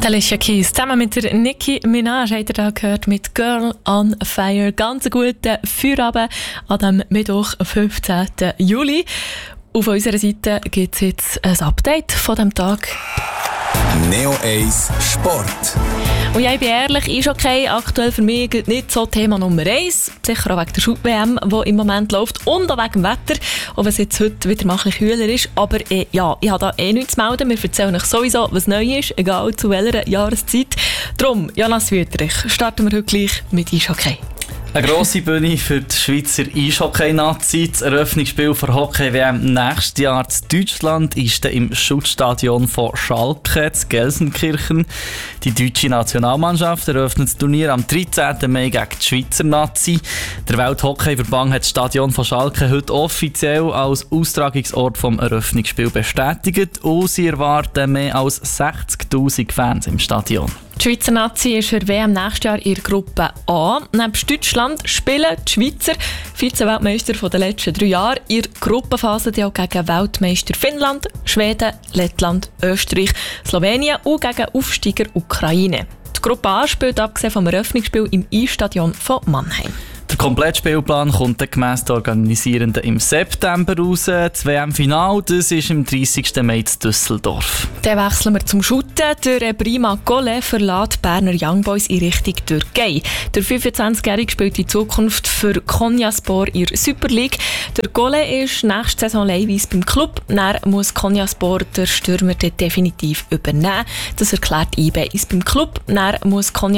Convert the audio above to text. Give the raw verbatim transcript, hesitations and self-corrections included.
Alicia Keys zusammen mit der Nicki Minaj habt ihr da gehört mit Girl on Fire. Ganz guten Feierabend an dem Mittwoch, fünfzehnten Juli. Auf unserer Seite gibt es jetzt ein Update von diesem Tag. Neo eins Sport. Und ja, ich bin ehrlich, ist okay, aktuell für mich nicht so Thema Nummer eins. Sicher auch wegen der Shoot-W M, die im Moment läuft und auch wegen dem Wetter, auch wenn es jetzt heute wieder mal ein bisschen kühler ist. Aber äh, ja, ich habe da eh nichts zu melden. Wir erzählen euch sowieso, was neu ist, egal zu welcher Jahreszeit. Darum, Jonas Wüterich, starten wir heute gleich mit Eishockey. Eine grosse Bühne für die Schweizer Eishockey-Nazi. Das Eröffnungsspiel für Hockey-W M nächstes Jahr in Deutschland ist im Schutzstadion von Schalke, in Gelsenkirchen. Die deutsche Nationalmannschaft eröffnet das Turnier am dreizehnten Mai gegen die Schweizer Nazi. Der Welthockeyverband hat das Stadion von Schalke heute offiziell als Austragungsort vom Eröffnungsspiel bestätigt und sie erwarten mehr als sechzigtausend Fans im Stadion. Die Schweizer Nazi ist für die W M nächstes Jahr in der Gruppe A. Neben Deutschland spielen die Schweizer Vize-Weltmeister der letzten drei Jahre in der Gruppenphase die auch gegen Weltmeister Finnland, Schweden, Lettland, Österreich, Slowenien und gegen Aufsteiger Ukraine. Die Gruppe A spielt abgesehen vom Eröffnungsspiel im Eisstadion von Mannheim. Der Komplettspielplan kommt dann gemäss den Organisierenden im September raus. Das W M-Final ist am dreißigsten Mai in Düsseldorf. Dann wechseln wir zum Shooten. Der Brima Gole verlässt Berner Young Boys in Richtung Türkei. Der fünfundzwanzigjährige spielt in Zukunft für Konyaspor in der Super League. Der Gole ist nächste Saison leihweise beim Club. Dann muss Konyaspor der Stürmer definitiv übernehmen. Das erklärt I B S beim Club. Dann muss Konyaspor